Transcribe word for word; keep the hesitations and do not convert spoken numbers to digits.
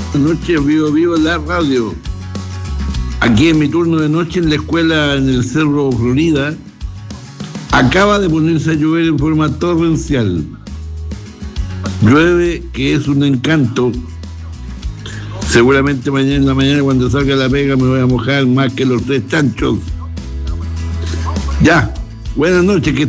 Noche, vivo, vivo la radio. Aquí en mi turno de noche en la escuela en el Cerro Florida, acaba de ponerse a llover en forma torrencial. Llueve que es un encanto. Seguramente mañana en la mañana cuando salga la pega me voy a mojar más que los tres chanchos. Ya, buenas noches. Que